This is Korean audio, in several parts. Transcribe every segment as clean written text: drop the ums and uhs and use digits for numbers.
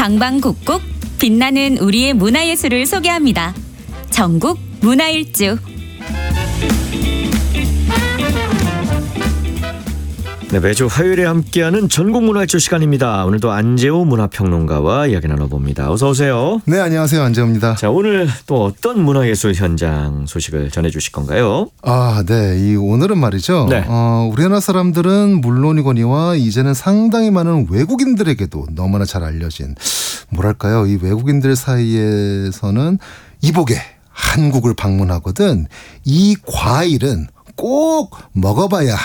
방방곡곡 빛나는 우리의 문화예술을 소개합니다. 전국 문화일주. 네, 매주 화요일에 함께하는 전국문화일주 시간입니다. 오늘도 안재호 문화평론가와 이야기 나눠봅니다. 어서 오세요. 네, 안녕하세요. 안재호입니다. 자, 오늘 또 어떤 문화예술 현장 소식을 전해주실 건가요? 네. 오늘은 말이죠. 네. 우리나라 사람들은 물론이거니와 이제는 상당히 많은 외국인들에게도 너무나 잘 알려진 뭐랄까요. 이 외국인들 사이에서는 이복에 한국을 방문하거든 이 과일은 꼭 먹어봐야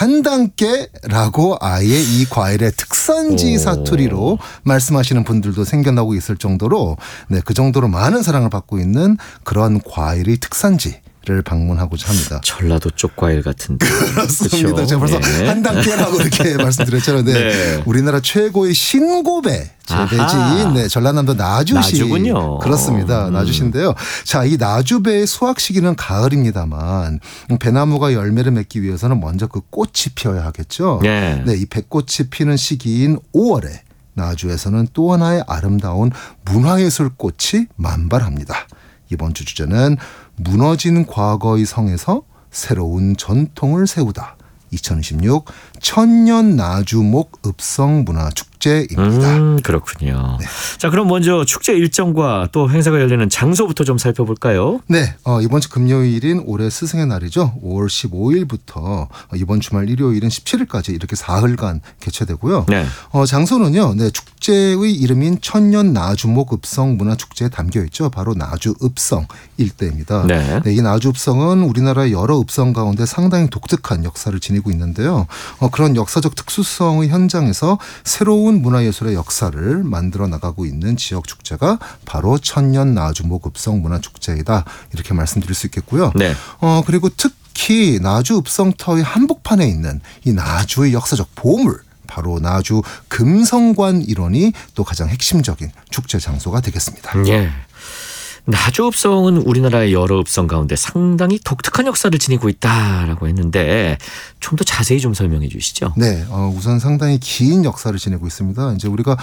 한단께라고 아예 이 과일의 특산지 사투리로 말씀하시는 분들도 생겨나고 있을 정도로 그 정도로 많은 사랑을 받고 있는 그런 과일의 특산지를 방문하고자 합니다. 전라도 쪽 과일 같은데. 그렇습니다. 그렇죠? 제가 벌써 네. 한단계라고 이렇게 말씀드렸잖아요. 네. 우리나라 최고의 신고배 재배지인 전라남도 나주시. 나주군요. 그렇습니다. 나주시인데요. 자, 이 나주배의 수확 시기는 가을입니다만 배나무가 열매를 맺기 위해서는 먼저 그 꽃이 피어야 하겠죠. 네. 이 백꽃이 피는 시기인 5월에 나주에서는 또 하나의 아름다운 문화예술 꽃이 만발합니다. 이번 주 주제는 무너진 과거의 성에서 새로운 전통을 세우다. 2026 천년 나주목 읍성 문화축제입니다. 그렇군요. 네. 자, 그럼 먼저 축제 일정과 또 행사가 열리는 장소부터 좀 살펴볼까요? 네, 이번 주 금요일인 올해 스승의 날이죠. 5월 15일부터 이번 주말 일요일인 17일까지 이렇게 사흘간 개최되고요. 네. 장소는요. 축제의 이름인 천년 나주목 읍성 문화축제에 담겨 있죠. 바로 나주 읍성 일대입니다. 네. 이 나주 읍성은 우리나라의 여러 읍성 가운데 상당히 독특한 역사를 지니고 있는데요. 그런 역사적 특수성의 현장에서 새로운 문화예술의 역사를 만들어 나가고 있는 지역 축제가 바로 천년 나주목 읍성 문화축제이다. 이렇게 말씀드릴 수 있겠고요. 네. 그리고 특히 나주 읍성터의 한복판에 있는 이 나주의 역사적 보물 바로 나주 금성관 일원이 또 가장 핵심적인 축제 장소가 되겠습니다. 예. 나주 읍성은 우리나라의 여러 읍성 가운데 상당히 독특한 역사를 지니고 있다라고 했는데 좀 더 자세히 좀 설명해 주시죠. 네, 우선 상당히 긴 역사를 지니고 있습니다. 이제 우리가